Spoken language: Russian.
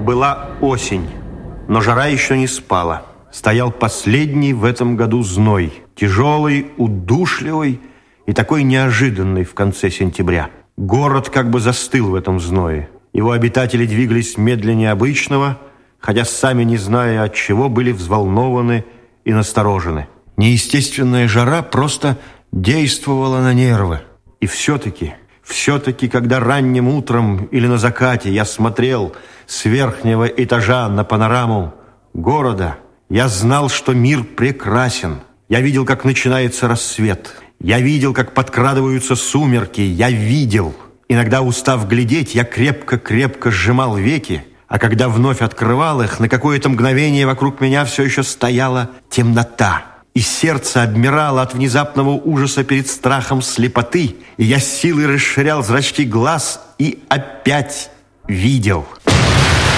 Была осень, но жара еще не спала. Стоял последний в этом году зной, тяжелый, удушливый и такой неожиданный в конце сентября. Город как бы застыл в этом зное. Его обитатели двигались медленнее обычного, хотя сами, не зная от чего, были взволнованы и насторожены. Неестественная жара просто действовала на нервы. И все-таки, когда ранним утром или на закате я смотрел с верхнего этажа на панораму города, я знал, что мир прекрасен. Я видел, как начинается рассвет. Я видел, как подкрадываются сумерки. Я видел. Иногда, устав глядеть, я крепко-крепко сжимал веки, а когда вновь открывал их, на какое-то мгновение вокруг меня все еще стояла темнота. И сердце обмирало от внезапного ужаса перед страхом слепоты, и я с силой расширял зрачки глаз и опять видел.